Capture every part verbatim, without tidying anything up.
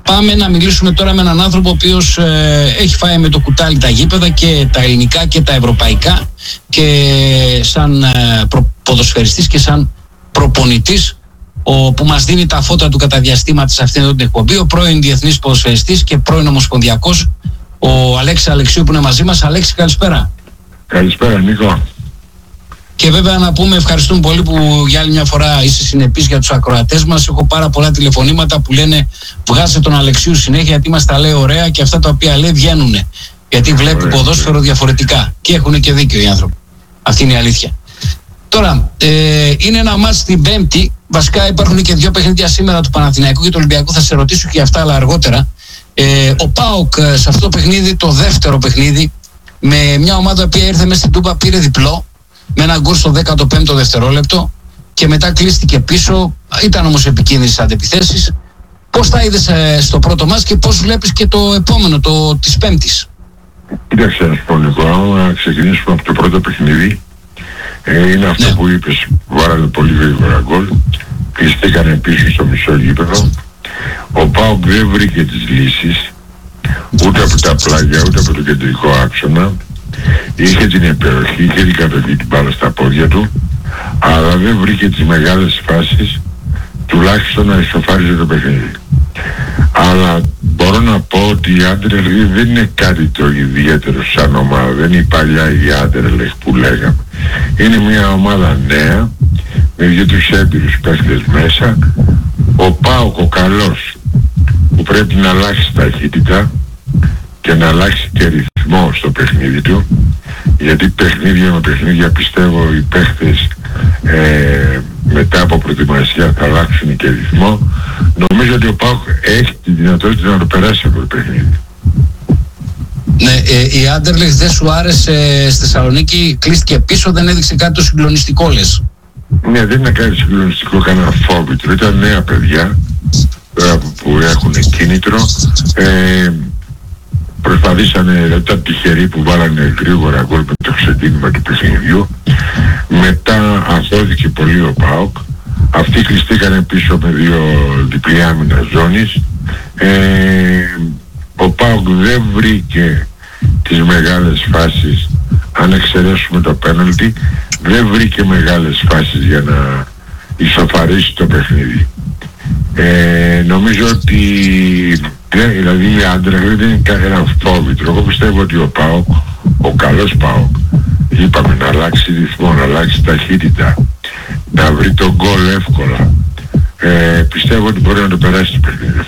Πάμε να μιλήσουμε τώρα με έναν άνθρωπο ο οποίος ε, έχει φάει με το κουτάλι τα γήπεδα και τα ελληνικά και τα ευρωπαϊκά, και σαν ε, προ, ποδοσφαιριστής και σαν προπονητής, ο, που μας δίνει τα φώτα του κατά διαστήματα σε αυτήν την εκπομπή, ο πρώην διεθνής ποδοσφαιριστής και πρώην ομοσπονδιακός, ο Αλέξης Αλεξίου, που είναι μαζί μας. Αλέξη, καλησπέρα. Καλησπέρα, Νίκο. Και βέβαια να πούμε ευχαριστούμε πολύ που για άλλη μια φορά είσαι συνεπής για τους ακροατές μας. Έχω πάρα πολλά τηλεφωνήματα που λένε βγάζε τον Αλεξίου συνέχεια, γιατί μας τα λέει ωραία και αυτά τα οποία λέει βγαίνουν. Γιατί βλέπει ωραία, ποδόσφαιρο διαφορετικά. Και έχουν και δίκιο οι άνθρωποι. Αυτή είναι η αλήθεια. Τώρα, ε, είναι ένα μάτς την Πέμπτη. Βασικά υπάρχουν και δύο παιχνίδια σήμερα του Παναθηναϊκού και του Ολυμπιακού. Θα σε ρωτήσω και για αυτά, αλλά αργότερα. Ε, ο ΠΑΟΚ σε αυτό το παιχνίδι, το δεύτερο παιχνίδι, με μια ομάδα που ήρθε μέσα στην Τούμπα, πήρε διπλό, με ένα γκολ στο δέκατο πέμπτο δευτερόλεπτο και μετά κλείστηκε πίσω. Ήταν όμως επικίνδυνες αντεπιθέσεις. Πώς τα είδες ε, στο πρώτο μας και πώς βλέπεις και το επόμενο, το της Πέμπτης? Κοίταξε, να σου πω, Νικό, να ξεκινήσουμε από το πρώτο παιχνίδι. Ε, είναι αυτό, ναι, που είπες, βάλανε πολύ γρήγορα γκολ, κλειστήκανε πίσω στο μισό γήπεδο. Ο ΠΑΟΚ δεν βρήκε τις λύσεις ούτε από τα πλάγια ούτε από το κεντρικό άξονα. Είχε την υπεροχή, είχε την κατοχή την μπάλα στα πόδια του, αλλά δεν βρήκε τις μεγάλες φάσεις τουλάχιστον να ισοφάριζε το παιχνίδι. Αλλά μπορώ να πω ότι η Anderlecht δεν είναι κάτι το ιδιαίτερο σαν ομάδα, δεν είναι η παλιά η Anderlecht που λέγαμε. Είναι μια ομάδα νέα, με δύο-τρεις έμπειρους παίχτες μέσα. Ο ΠΑΟΚ, ο καλός, που πρέπει να αλλάξει ταχύτητα και να αλλάξει και ρυθμό στο παιχνίδι του, γιατί παιχνίδια με παιχνίδια πιστεύω οι παίχτες ε, μετά από προετοιμασία θα αλλάξουν και ρυθμό. Νομίζω ότι ο ΠΑΟΚ έχει τη δυνατότητα να το περάσει από το παιχνίδι. Ναι, ε, η Anderlecht δεν σου άρεσε στη Θεσσαλονίκη, κλείστηκε πίσω, δεν έδειξε κάτι το συγκλονιστικό, λες? Ναι, δεν είναι κάτι συγκλονιστικό, κανένα φόβητρο. Ήταν νέα παιδιά που έχουν κίνητρο. Ε, προσπαθήσανε, ήταν τυχεροί που βάλανε γρήγορα γκολ με το ξεκίνημα του παιχνιδιού. Μετά αφώθηκε πολύ ο ΠΑΟΚ. Αυτοί κλειστήκανε πίσω με δύο διπλή άμυνα ζώνης. Ε, ο ΠΑΟΚ δεν βρήκε τις μεγάλες φάσεις, αν εξαιρέσουμε το πέναλτι, δεν βρήκε μεγάλες φάσεις για να ισοφαρίσει το παιχνίδι. Ε, νομίζω ότι ναι, δηλαδή η Anderlecht δεν είναι κανένα φόβητρο. Εγώ πιστεύω ότι ο ΠΑΟΚ, ο καλός ΠΑΟΚ, είπαμε, να αλλάξει ρυθμό, να αλλάξει ταχύτητα, να βρει τον γκολ εύκολα. Ε, πιστεύω ότι μπορεί να το περάσει το παιχνίδι.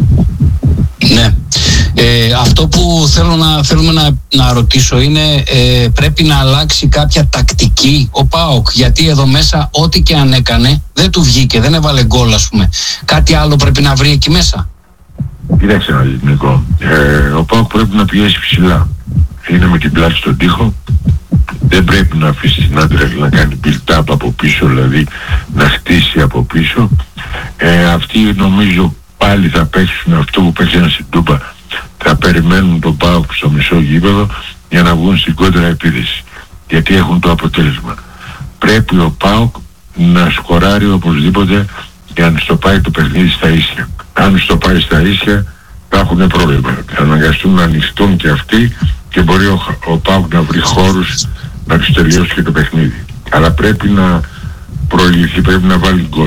Ναι. Ε, αυτό που θέλω να, θέλουμε να, να ρωτήσω είναι ε, πρέπει να αλλάξει κάποια τακτική ο ΠΑΟΚ, γιατί εδώ μέσα ό,τι και αν έκανε δεν του βγήκε, δεν έβαλε γκολ, ας πούμε. Κάτι άλλο πρέπει να βρει εκεί μέσα? Κοίταξε ένα Νικό, ε, ο ΠΑΟΚ πρέπει να πιέσει ψηλά. Είναι με την πλάτη στον τοίχο, δεν πρέπει να αφήσει την Anderlecht να κάνει build-up από πίσω, δηλαδή να χτίσει από πίσω. Ε, αυτοί νομίζω πάλι θα παίξουν αυτό που παίξαν στην Τούμπα, θα περιμένουν τον ΠΑΟΚ στο μισό γήπεδο για να βγουν στην κόντρα επίθεση, γιατί έχουν το αποτέλεσμα. Πρέπει ο ΠΑΟΚ να σκοράρει οπωσδήποτε για να στο πάει το παιχνίδι στα ίσια. Αν στο πάει στα ίσια θα έχουν πρόβλημα, θα αναγκαστούν να ανοιχτούν και αυτοί και μπορεί ο, ο ΠΑΟΚ να βρει χώρους να τους τελειώσει και το παιχνίδι. Αλλά πρέπει να προηγηθεί, πρέπει να βάλει γκολ.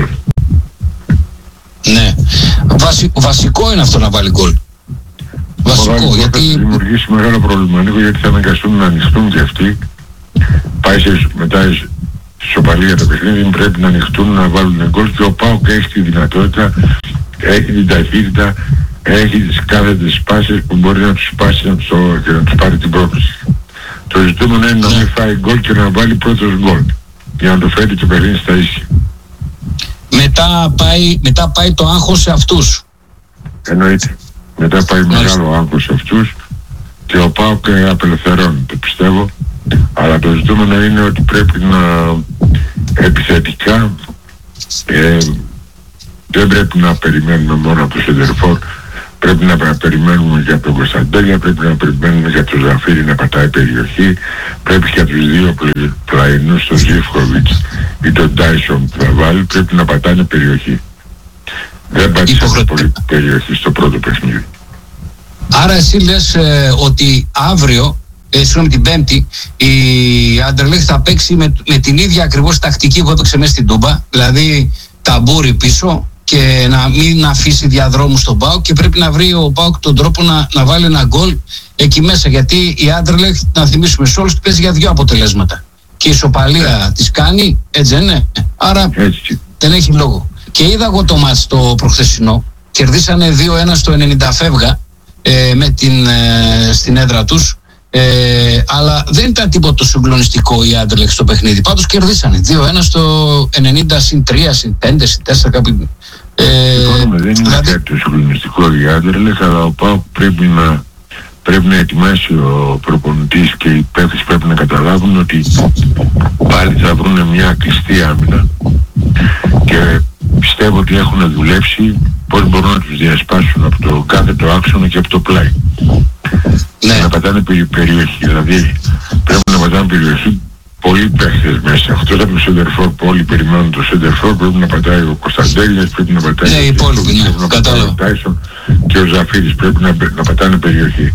Ναι, Βασι, βασικό είναι αυτό, να βάλει γκολ. Βασικό, γιατί... θα δημιουργήσει μεγάλο πρόβλημα, Νίκο, γιατί θα αναγκαστούν να ανοιχτούν και αυτοί. Πάει σε, μετά ισοπαλία το παιχνίδι, πρέπει να ανοιχτούν, να βάλουν γκολ, και ο ΠΑΟΚ έχει τη δυνατότητα, έχει την ταχύτητα, έχει τις κάθετες σπάσεις που μπορεί να τους σπάσει να τους, και να τους πάρει την πρόκληση. Το ζητούμενο είναι να μην φάει γκολ και να βάλει πρώτος γκολ για να το φέρει το παιχνίδι στα ίσια. Μετά πάει, μετά πάει το άγχος σε αυτούς. Εννοείται. Μετά πάει μεγάλο άγχος σε αυτούς και ο ΠΑΟΚ απελευθερώνεται, πιστεύω. Αλλά το ζητούμενο είναι ότι πρέπει να επιθετικά ε, δεν πρέπει να περιμένουμε μόνο από το σεντερφόρ, πρέπει να, να περιμένουμε για τον Κωνσταντέλια, πρέπει να περιμένουμε για τον Ζαφίρι να πατάει περιοχή, πρέπει για τους δύο πλαϊνούς, τον Ζίφκοβιτς ή τον Τάισον που θα βάλει, πρέπει να πατάνε περιοχή. Δεν πάτησε πολύ περιοχή στο πρώτο παιχνίδι. Άρα εσύ λες ε, ότι αύριο, ε, συγγνώμη την Πέμπτη, η Anderlecht θα παίξει με, με την ίδια ακριβώς τακτική που έπαιξε μέσα στην Τούμπα, δηλαδή ταμπούρι πίσω και να μην αφήσει διαδρόμους στον ΠΑΟΚ, και πρέπει να βρει ο ΠΑΟΚ τον τρόπο να, να βάλει ένα γκολ εκεί μέσα, γιατί η Anderlecht, να θυμίσουμε σε όλους, παίζει για δύο αποτελέσματα και η ισοπαλία της κάνει, έτσι δεν είναι? Άρα έτσι δεν έχει λόγο. Και είδα εγώ το μάτς το προχθεσινό, κερδίσανε δύο ένα στο ενενήντα φεύγα ε, με την, ε, στην έδρα τους, ε, αλλά δεν ήταν τίποτα το συγκλονιστικό η Anderlecht στο παιχνίδι. Πάντως κερδίσανε δύο ένα στο ενενήντα συν τρία, συν πέντε, συν τέσσερα κάπου. Ε, δεν είναι δηλαδή κάτι το συγκλονιστικό η Anderlecht, αλλά ο ΠΑΟΚ πρέπει να, πρέπει να ετοιμάσει ο προπονητής και οι παίκτες πρέπει να καταλάβουν ότι πάλι θα βρουν μια κλειστή άμυνα, και πιστεύω ότι έχουν δουλέψει πώς μπορούν να τους διασπάσουν από το κάθετο άξονα και από το πλάι. Ναι. Να πατάνε περι, περιοχή, δηλαδή πρέπει να πατάνε περιοχή πολλοί παίχτες μέσα. Αυτός από το σεντερφόρ που όλοι περιμένουν το σεντερφόρ, πρέπει να πατάει ο Κωνσταντέλιας, πρέπει να πατάει ναι, ο υπόλοιποι, ναι, πρέπει να πατάει ο Τάισον και ο Ζαφίρης, πρέπει να, να πατάνε περιοχή.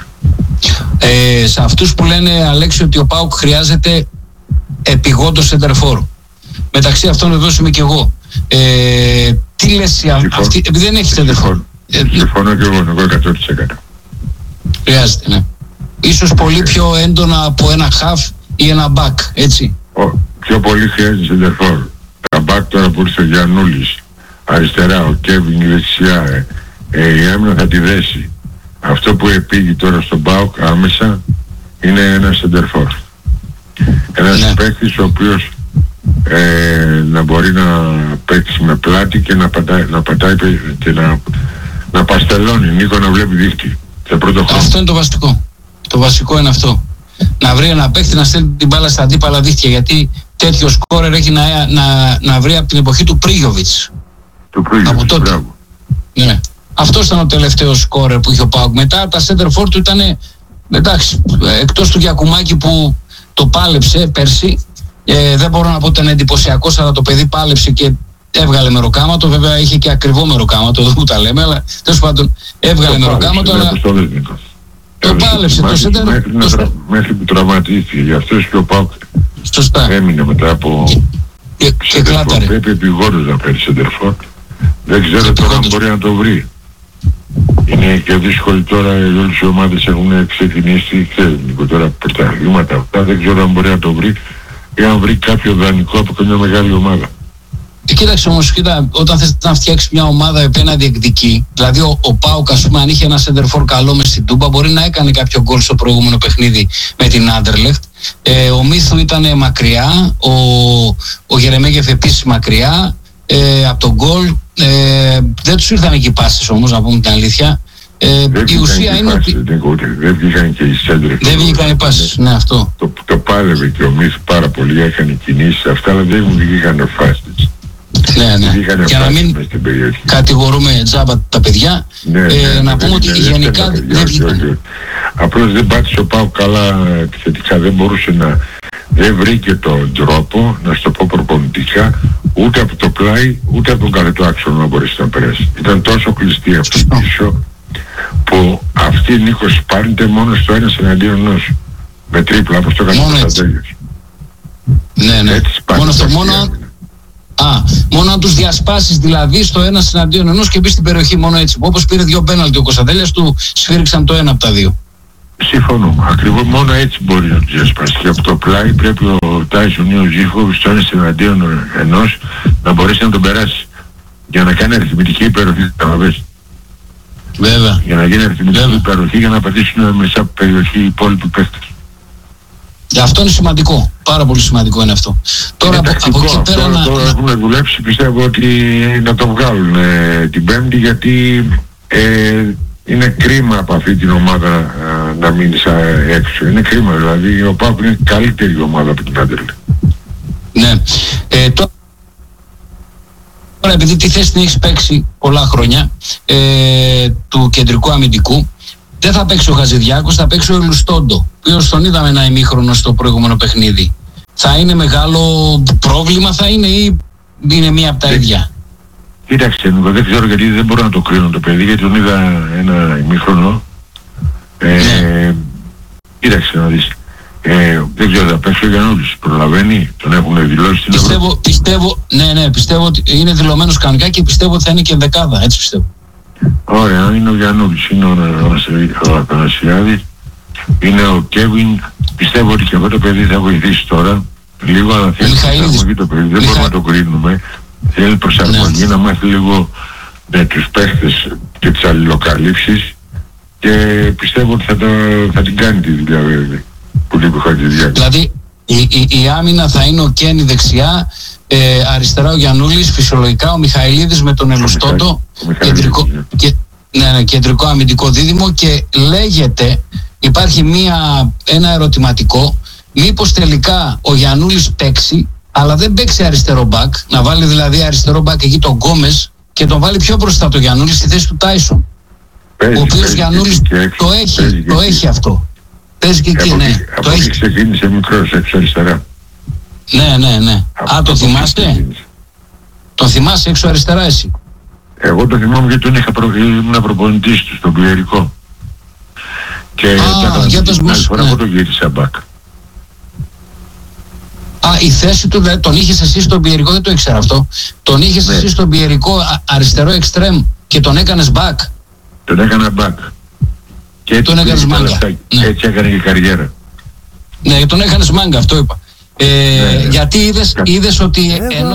Ε, σε αυτούς που λένε, Αλέξη, ότι ο ΠΑΟΚ χρειάζεται επιγόντως σεντερφόρ, μεταξύ αυτών εδώ είμαι και εγώ. Ε, τι λες αυτή, επειδή δεν έχει σεντερφόρ? Συμφωνώ και εγώ, εγώ εκατό τοις εκατό. Χρειάζεται, ναι. Ίσως πολύ πιο έντονα από ένα half ή ένα back, έτσι. Ο, πιο πολύ χρειάζεται σεντερφόρ. Τα back τώρα που ήρθε ο Γιαννούλης αριστερά, ο Κέβιν δεξιά, ε, ε, η άμυνα θα τη δέσει. Αυτό που επήγει τώρα στον ΠΑΟΚ άμεσα είναι ένα σεντερφόρ. Ένας ναι. παίκτης ο οποίος ε, να μπορεί να παίξει με πλάτη και να πατάει, να πατάει και να, να παστελώνει, Νίκο, να βλέπει δίχτυ. Αυτό είναι το βασικό. Το βασικό είναι αυτό. Να βρει ένα παίκτη να στέλνει την μπάλα στα αντίπαλα δίχτυα, γιατί τέτοιο σκόρερ έχει να, να, να βρει από την εποχή του Πρίγιοβιτς. Του Πρίγιοβιτς, μπράβο. Ναι. Αυτός ήταν ο τελευταίος σκόρερ που είχε ο ΠΑΟΚ. Μετά τα center for του ήταν, εντάξει, εκτός του Γιακουμάκη που το πάλεψε πέρσι, ε, δεν μπορώ να πω ότι ήταν εντυπωσιακός, αλλά το παιδί πάλεψε και έβγαλε μεροκάματο. Βέβαια είχε και ακριβό μεροκάματο, εδώ που τα λέμε, αλλά τέλος πάντων έβγαλε μεροκάματο. Αλλά το πάλεψε το center. Μέχρι, το... τρα... μέχρι που τραυματίστηκε, γι' αυτό και ο ΠΑΟΚ έμεινε μετά από και, και κλάταρε. Πρέπει επιγόντως να παίρνει σεντερφόρ. Δεν ξέρω τώρα αν μπορεί να το βρει. Είναι και δύσκολη τώρα, όλες οι ομάδες έχουν ξεκινήσει, ξέρετε, τώρα πρωταθλήματα αυτά, δεν ξέρω αν μπορεί να το βρει ή αν βρει κάποιο δανεικό από μια μεγάλη ομάδα. Ε, κοίταξε όμως, κοίτα, όταν θες να φτιάξεις μια ομάδα επί ένα διεκδική, δηλαδή ο, ο ΠΑΟΚ, ας πούμε, αν είχε ένα σεντερφόρ καλό μες στην Τούμπα, μπορεί να έκανε κάποιο γκολ στο προηγούμενο παιχνίδι με την Anderlecht. Ε, ο Μίθου ήταν μακριά, ο, ο Γερεμέγεφ επίσης μακριά ε, από τον γκολ. Ε, δεν τους ήρθαν εκεί πάσες όμως, να πούμε την αλήθεια. Ε, η ουσία είναι ότι δεν βγήκαν και οι σέντρες. Δεν βγήκαν οι πάσες, ναι, αυτό. Το, το πάλευε και ο Μίθου πάρα πολύ, έκανε κινήσεις αυτά, αλλά δεν βγήκαν φάσεις. Ναι, ναι. Για να μην κατηγορούμε τζάμπα τα παιδιά, ναι, ναι, ε, ναι, να πούμε ότι γενικά δεν βγήκαν. Απλώς δεν πάτησε ο ΠΑΟΚ καλά επιθετικά, δεν μπορούσε να... Δεν βρήκε τον τρόπο, να στο πω προπονητικά, ούτε από το πλάι, ούτε από τον κάθετο άξονα να μπορέσει να περάσει. Ήταν τόσο κλειστή αυτό πίσω, που αυτή η Νίκο σπάνεται μόνο στο ένα εναντίον ενός. Με τρίπλα, όπως το έκανε ο Κωνσταντέλιος. Ναι, ναι. Μόνο στο μόνο... Α, μόνο αν τους διασπάσεις δηλαδή στο ένα εναντίον ενός και μπει στην περιοχή, μόνο έτσι. Όπως πήρε δύο πέναλτι ο Κωνσταντέλιας, του σφύριξαν το ένα από τα δύο. Συμφωνώ. Ακριβώς μόνο έτσι μπορεί να τους διασπάσει. Και από το πλάι πρέπει ο Τάισον ή ο Ζήφκοβιτς στο ένα εναντίον ενός να μπορέσει να τον περάσει. Για να κάνει αριθμητική υπεροχή. Βέβαια. Για να γίνει αριθμητική υπεροχή, για να πατήσουν μέσα από περιοχή οι υπόλοιποι παίκτες. Αυτό είναι σημαντικό. Πάρα πολύ σημαντικό είναι αυτό. Τώρα είναι από, από εκεί πέρα τώρα, να... τώρα έχουν δουλέψει, πιστεύω ότι να το βγάλουν ε, την Πέμπτη, γιατί ε, είναι κρίμα από αυτή την ομάδα ε, να μείνει έξω. Είναι κρίμα, δηλαδή ο ΠΑΟΚ είναι καλύτερη ομάδα από την Anderlecht. Ναι. Ε, τώρα επειδή τη θέση την έχεις παίξει πολλά χρόνια ε, του κεντρικού αμυντικού, δεν θα παίξει ο Χαζηδιάκος, θα παίξει ο Ελουστόντο, ο οποίος τον είδαμε ένα ημίχρονο στο προηγούμενο παιχνίδι. Θα είναι μεγάλο πρόβλημα, θα είναι, ή είναι μία από τα ίδια? Κοίταξε, δεν ξέρω γιατί δεν μπορώ να το κρίνω το παιδί, γιατί τον είδα ένα ημίχρονο. Ε, ναι. Κοίταξε να δεις. Ε, δεν ξέρω, θα πέσει ο Γιαννούλης, προλαβαίνει, τον έχουν δηλώσει στην πιστεύω, πιστεύω, ναι, ναι, πιστεύω ότι είναι δηλωμένος κανονικά και πιστεύω ότι θα είναι και δεκάδα, έτσι πιστεύω. Ωραία, είναι ο Γιαννούλης, είναι ο, ο, ο Αθανασιάδης, είναι ο Κέβιν, πιστεύω ότι και αυτό το παιδί θα βοηθήσει τώρα, λίγο, αλλά θέλει προσαρμογή το παιδί, δεν Μιχα... μπορούμε να το κρίνουμε, θέλει προσαρμογή, ναι. Να μάθει λίγο με τους παίχτες και τις αλληλοκαλύψεις και πιστεύω ότι θα, το, θα την κάνει τη δουλειά βέβαια. Δηλαδή η, η, η άμυνα θα είναι ο Κένι δεξιά, ε, αριστερά ο Γιαννούλης, φυσιολογικά ο Μιχαηλίδης με τον Ελουστότο, κεντρικό, και, ναι, ναι, κεντρικό αμυντικό δίδυμο, και λέγεται, υπάρχει μία, ένα ερωτηματικό, μήπως τελικά ο Γιαννούλης παίξει, αλλά δεν παίξει αριστερό μπακ, να βάλει δηλαδή αριστερό μπακ εκεί τον Γκόμες και τον βάλει πιο μπροστά το Γιαννούλη στη θέση του Τάισον, ο οποίος Γιαννούλης το έχει, παίζει, το έχει αυτό. Παίζει και εκεί, ναι. Από εκεί ξεκίνησε μικρός έξω αριστερά. Ναι, ναι, ναι. Από Α, το θυμάστε? Το θυμάσαι έξω αριστερά εσύ? Εγώ το θυμάμαι γιατί τον είχα προ... ήμουν προπονητής του στον Πιερικό. Και Α, για την άλλη φορά εγώ τον γύρισα μπακ. Α, η θέση του, τον είχες εσύ στον Πιερικό, δεν το ήξερα αυτό. Τον είχες ναι. εσύ στον Πιερικό αριστερό εξτρέμ και τον έκανες μπακ. Τον έκανα μπακ. Και έτσι, τον έκανες μάγκα. Ναι. Έτσι έκανε και καριέρα. Ναι, τον έκανες μάγκα, αυτό είπα. Ε, ναι, ναι. Γιατί είδες, είδες ότι ενώ